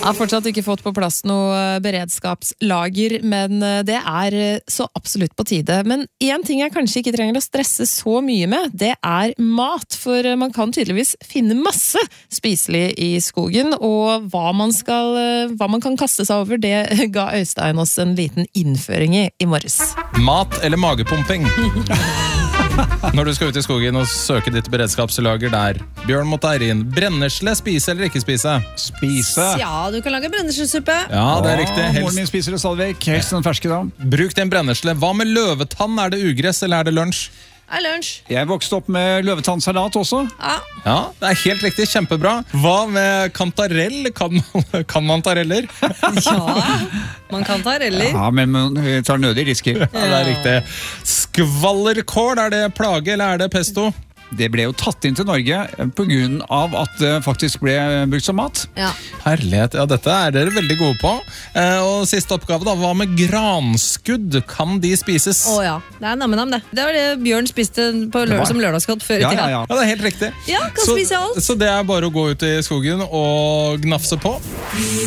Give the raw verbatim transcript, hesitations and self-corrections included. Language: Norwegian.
Jeg har fortsatt ikke fått på plass noe beredskapslager, men det er så absolutt på tide. Men en ting jeg kanskje ikke trenger å stresse så mye med, det er mat, for man kan tydeligvis finne masse spiselig i skogen, og hva man, skal, hva man kan kaste seg over, det ga Øystein oss en liten innføring i i morges. Mat eller magepumping? Når du skal ut i skogen og søke ditt beredskapslager der. Bjørn Motteirin, brennesle, spise eller ikke spise? Spise. Ja, du kan lage brenneslesuppe. Ja, det er riktig. Moren min spiser det stadig vekk, helst den ferske da. Bruk din brennesle. Hva med løvetann? Er det ugress eller er det lunsj? Er lunsj. Jeg vokste opp med løvetannsalat også. Ja. Ja, det er helt riktig, kjempebra. Hva med kantarell? Kan man, kan man tareller? Ja, man kan ta reller. Ja, men man tar nødig risker. Ja, det er riktig. Skvallerkål, er det plage eller er det pesto? Det ble jo tatt inn til Norge på grunn av at det faktisk ble brukt som mat. Ja. Herlighet, ja, dette er dere veldig gode på. Eh, og siste oppgave da, hva med granskudd? Kan de spises? Å ja, det er namme-nam det. Det var det Bjørn spiste på lør som lørdagsgodt før i Ja, tida. ja, ja. Ja, det er helt riktig. Ja, kan så, spise alt. Så det er bare å gå ut i skogen og gnafse på.